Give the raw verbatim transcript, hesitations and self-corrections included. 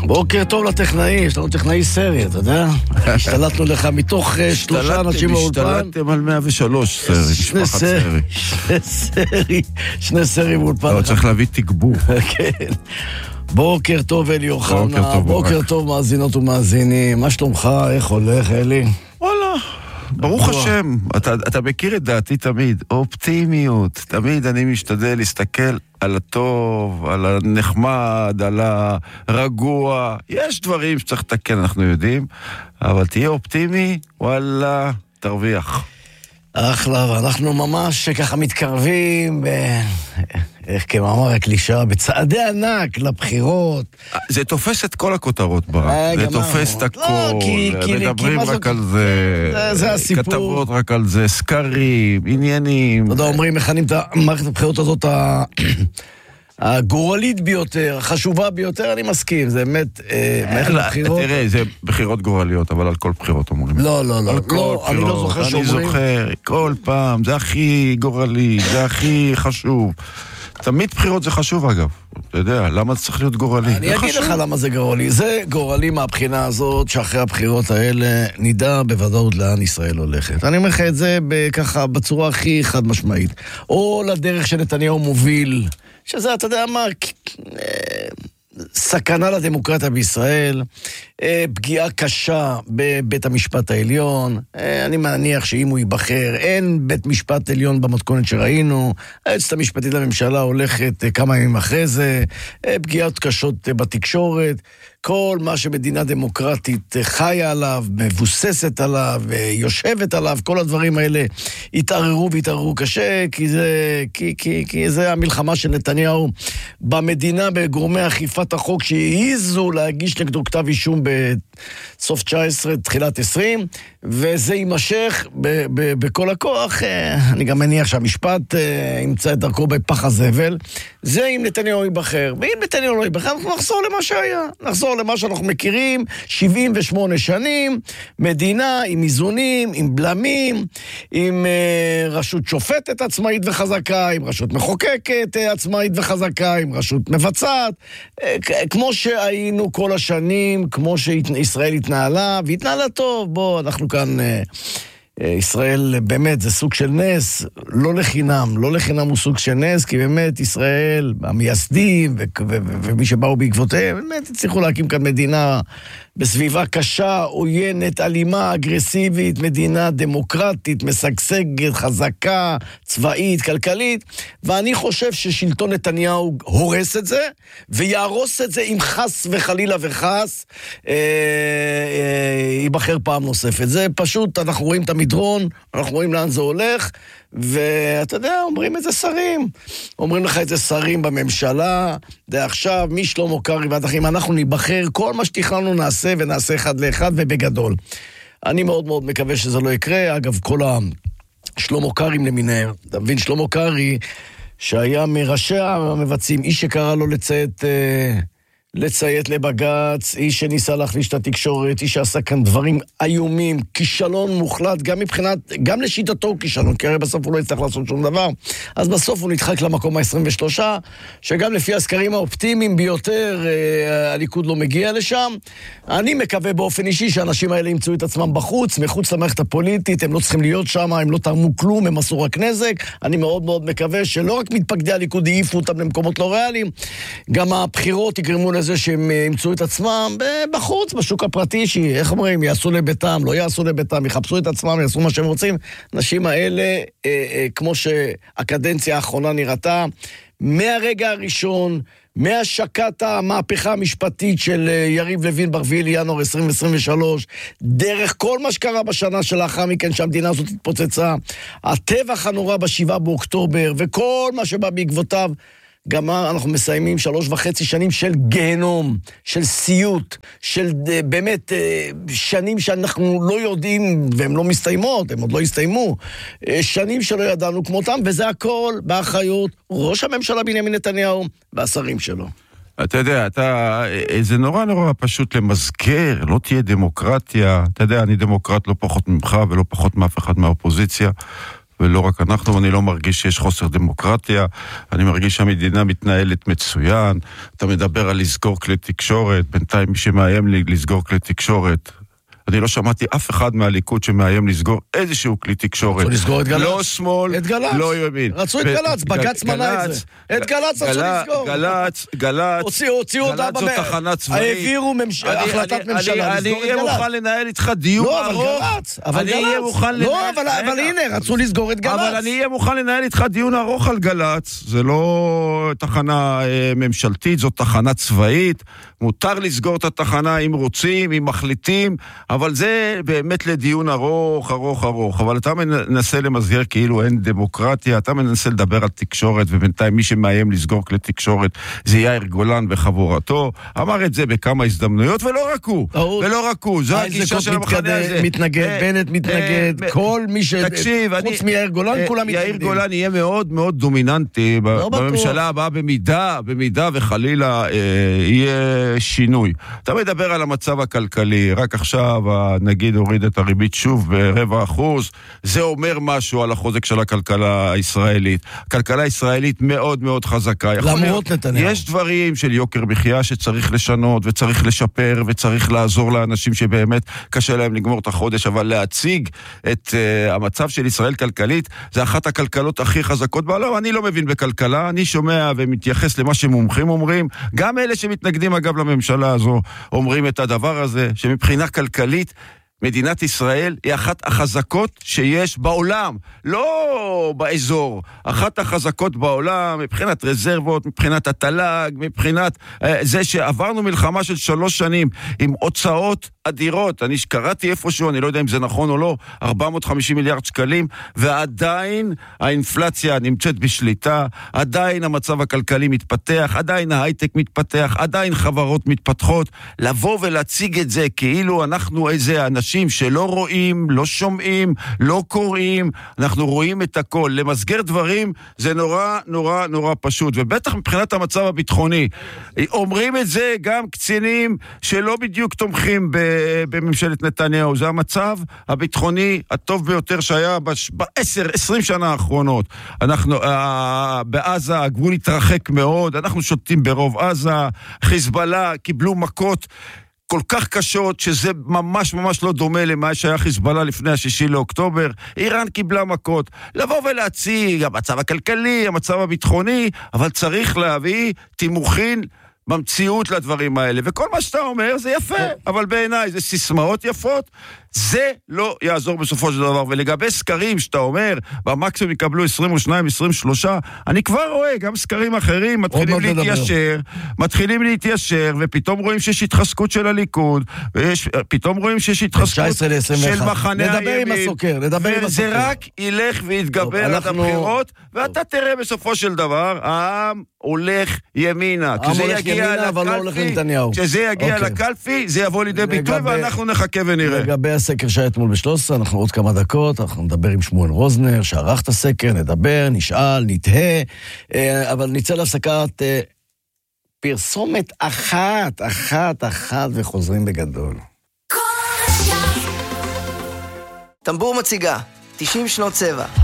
בוקר טוב לטכנאי, יש לנו טכנאי סרי, אתה יודע? השתלטנו לך מתוך שלושה אנשים באולפן. השתלטתם על מאה ושלוש סרי, משפחת סרי. שני סרי, שני סרי באולפן. לא, צריך להביא תגבור. כן. בוקר טוב אלי אוחנה, בוקר טוב, בוקר טוב מאזינות ומאזינים. מה שלומך? איך הולך אלי? וואלה. ברוך השם, אתה, אתה מכיר את דעתי תמיד, אופטימיות, תמיד אני משתדל להסתכל על הטוב, על הנחמד, על הרגוע, יש דברים שצריך לתקן, אנחנו יודעים, אבל תהיה אופטימי, וואלה, תרוויח. אחלה, ואנחנו ממש ככה מתקרבים, איך כמאמר הקלישה, בצעדי ענק לבחירות. זה תופס את כל הכותרות ברק, זה תופס את הכל, מדברים רק על זה, כתבות רק על זה, סקרים, עניינים. אתה יודע, אומרים, מכנים את המערכת הבחירות הזאת הגורלית ביותר, החשובה ביותר, אני מסכים, זה באמת מערכת הבחירות. תראה, זה בחירות גורליות, אבל על כל בחירות אומרים. לא, לא, לא, אני לא זוכר שאומרים. אני זוכר, כל פעם, זה הכי גורלי, זה הכי חשוב. תמיד בחירות זה חשוב אגב, אתה יודע, למה זה צריך להיות גורלי? אני אגיד לך למה זה גורלי, זה גורלי מהבחינה הזאת שאחרי הבחירות האלה נדע בוודאות לאן ישראל הולכת. אני אומר לך את זה ככה בצורה הכי חד משמעית. או לדרך שנתניהו מוביל, שזה אתה יודע מה, סכנה לדמוקרטיה בישראל, פגיעה קשה בבית המשפט העליון, אני מניח שאם הוא ייבחר, אין בית משפט עליון במתכונת שראינו, היועצת המשפטית לממשלה הולכת כמה ימים אחרי זה, פגיעות קשות בתקשורת, כל מה שמדינה דמוקרטית חיה עליו, מבוססת עליו, יושבת עליו, כל הדברים האלה התערערו והתערערו קשה, כי זה, כי, כי, כי זה המלחמה של נתניהו במדינה, בגורמי אכיפת החוק שהעיזו להגיש נגדו כתב אישום בסוף תשע עשרה, תחילת עשרים, וזה יימשך ב- ב- בכל הכוח. אני גם מניח שהמשפט ימצא את דרכו בפח הזבל. זה אם נתניהו ייבחר. ואם נתניהו לא ייבחר, אנחנו נחזור למה שהיה. נחזור למה שאנחנו מכירים, שבעים ושמונה שנים, מדינה עם איזונים, עם בלמים, עם uh, רשות שופטת עצמאית וחזקה, עם רשות מחוקקת uh, עצמאית וחזקה, עם רשות מבצעת, uh, כמו שהיינו כל השנים, כמו שישראל התנהלה, והתנהלה טוב. בוא, אנחנו כאן... Uh, ישראל באמת זה סוג של נס, לא לחינם, לא לחינם הוא סוג של נס, כי באמת ישראל, המייסדים ו- ו- ו- ומי שבאו בעקבותיהם, באמת הצליחו להקים כאן מדינה בסביבה קשה, עוינת, אלימה, אגרסיבית, מדינה דמוקרטית, משגשגת, חזקה, צבאית, כלכלית, ואני חושב ששלטון נתניהו הורס את זה, ויערוס את זה אם חס וחלילה וחס, אה, אה, ייבחר פעם נוספת. זה פשוט, אנחנו רואים את המדרון, אנחנו רואים לאן זה הולך, ואתה יודע, אומרים את זה שרים. אומרים לך את זה שרים בממשלה, ועכשיו, משלמה קרעי ועד אחרים, אנחנו ניבחר, כל מה שתכננו נעשה, ונעשה אחד לאחד ובגדול. אני מאוד מאוד מקווה שזה לא יקרה. אגב, כל השלמה קרעים למיניהם, אתה מבין, שלמה קרעי, שהיה מראשי המבצעים, איש שקרא לו לציית... לציית לבגץ, איש שניסה להחליש את התקשורת, איש שעשה כאן דברים איומים, כישלון מוחלט, גם מבחינת, גם לשיטתו הוא כישלון, כי הרי בסוף הוא לא יצטרך לעשות שום דבר, אז בסוף הוא נדחק למקום ה-עשרים ושלוש, שגם לפי הסקרים האופטימיים ביותר, הליכוד לא מגיע לשם. אני מקווה באופן אישי שאנשים האלה ימצאו את עצמם בחוץ, מחוץ למערכת הפוליטית, הם לא צריכים להיות שם, הם לא תרמו כלום, הם עשו רק נזק. אני מאוד מאוד מקווה שלא רק מתפקדי הליכוד העיפו אותם למקומות לא ריאליים, גם הבחירות יגרמו לזה שהם ימצאו את עצמם בחוץ, בשוק הפרטי, שאיך אומרים, יעשו לביתם, לא יעשו לביתם, יחפשו את עצמם, יעשו מה שהם רוצים. אנשים האלה, אה, אה, כמו שהקדנציה האחרונה נראתה, מהרגע הראשון, מהשקת המהפכה המשפטית של יריב לוין ברביעי לינואר עשרים עשרים ושלוש, דרך כל מה שקרה בשנה שלאחר מכן שהמדינה הזאת התפוצצה, הטבח הנורא בשבעה באוקטובר, וכל מה שבא בעקבותיו, גם אנחנו מסיימים שלוש וחצי שנים של גהנום, של סיוט, של באמת שנים שאנחנו לא יודעים, והן לא מסתיימות, הן עוד לא הסתיימו, שנים שלא ידענו כמותם, וזה הכל באחריות ראש הממשלה בנימין נתניהו והשרים שלו. אתה יודע, אתה, זה נורא נורא פשוט למזכר, לא תהיה דמוקרטיה, אתה יודע, אני דמוקרט לא פחות ממך ולא פחות מאף אחד מהאופוזיציה, ולא רק אנחנו, אני לא מרגיש שיש חוסר דמוקרטיה, אני מרגיש שהמדינה מתנהלת מצוין, אתה מדבר על לסגור כלי תקשורת, בינתיים מי שמאיים לי לסגור כלי תקשורת, אני לא שמעתי אף אחד מהליכוד שמאיים לסגור איזשהו כלי תקשורת. רצו לסגור את גלץ. לא שמאל, את גלץ. לא ימין. רצו את גלץ, בגץ מנע את זה. את גלץ רצו לסגור. גלץ, גלץ. הוציאו אותה גלץ זו תחנה צבאית. העבירו החלטת ממשלה לסגור את גלץ. אני אהיה מוכן לנהל איתך דיון ארוך. לא, אבל גלץ. אבל גלץ. לא, אבל הנה, רצו לסגור את גלץ. אבל אני אהיה מוכן לנהל איתך דיון ארוך על גלץ. זה לא תחנה ממשלתית, זו תחנה צבאית. מותר לסגור את התחנה אם רוצים, אם מחליטים, אבל זה באמת לדיון ארוך, ארוך, ארוך. אבל אתה מנסה למסגר כאילו אין דמוקרטיה, אתה מנסה לדבר על תקשורת, ובינתיים מי שמאיים לסגור כלי תקשורת זה יאיר גולן וחבורתו. אמר את זה בכמה הזדמנויות, ולא רק הוא. ולא רק הוא. זו הגישה של המחנה הזה. מתנגד, בנט מתנגד, כל מי ש... תקשיב, חוץ מיאיר גולן, כולם מתנגדים. יאיר גולן יהיה מאוד מאוד דומיננטי בממשלה הבאה, במידה, במידה וחלילה יהיה שינוי. אתה מדבר על המצב הכלכלי, רק עכשיו נגיד הוריד את הריבית שוב ברבע אחוז, זה אומר משהו על החוזק של הכלכלה הישראלית. הכלכלה הישראלית מאוד מאוד חזקה. למרות נתניהו. יש דברים של יוקר מחיה שצריך לשנות וצריך לשפר וצריך לעזור לאנשים שבאמת קשה להם לגמור את החודש, אבל להציג את uh, המצב של ישראל כלכלית, זה אחת הכלכלות הכי חזקות בעולם. אני לא מבין בכלכלה, אני שומע ומתייחס למה שמומחים אומרים, גם אלה שמתנגדים אגב לממשלה הזו, אומרים את הדבר הזה, שמבחינה כלכלית, מדינת ישראל היא אחת החזקות שיש בעולם, לא באזור, אחת החזקות בעולם, מבחינת רזרבות, מבחינת התל"ג, מבחינת אה, זה שעברנו מלחמה של שלוש שנים עם הוצאות אדירות, אני קראתי איפשהו, אני לא יודע אם זה נכון או לא, ארבע מאות וחמישים מיליארד שקלים, ועדיין האינפלציה נמצאת בשליטה, עדיין המצב הכלכלי מתפתח, עדיין ההייטק מתפתח, עדיין חברות מתפתחות, לבוא ולהציג את זה כאילו אנחנו איזה אנשים שלא רואים, לא שומעים, לא קוראים, אנחנו רואים את הכל. למסגר דברים זה נורא נורא נורא פשוט, ובטח מבחינת המצב הביטחוני. אומרים את זה גם קצינים שלא בדיוק תומכים בממשלת נתניהו. זה המצב הביטחוני הטוב ביותר שהיה בעשר, עשרים שנה האחרונות. אנחנו, בעזה הגבול התרחק מאוד, אנחנו שותים ברוב עזה, חיזבאללה קיבלו מכות כל כך קשות, שזה ממש ממש לא דומה למה שהיה חיזבאללה לפני השישי לאוקטובר. איראן קיבלה מכות. לבוא ולהציג המצב הכלכלי, המצב הביטחוני, אבל צריך להביא תימוכין במציאות לדברים האלה. וכל מה שאתה אומר זה יפה, אבל בעיניי זה סיסמאות יפות, זה לא יעזור בסופו של דבר. ולגבי סקרים שאתה אומר, במקסימום יקבלו עשרים ושתיים עשרים ושלוש, אני כבר רואה, גם סקרים אחרים מתחילים להתיישר, מתחילים להתיישר, ופתאום רואים שיש התחזקות של הליכוד, ופתאום רואים שיש התחזקות של מחנה הימין, וזה רק ילך ויתגבר עד הבחירות, ואתה תראה בסופו של דבר, העם הולך ימינה. כשזה יגיע לקלפי, כשזה יגיע לקלפי, זה יבוא לידי ביטוי, ואנחנו נחכה ונראה. לגבי הסקר שהיה אתמול ב-שלוש עשרה, אנחנו עוד כמה דקות, אנחנו נדבר עם שמואל רוזנר, שערך את הסקר, נדבר, נשאל, נתהה, אבל נצא להפסקת פרסומת אחת, אחת, אחת, וחוזרים בגדול. טמבור מציגה, תשעים שנות צבע.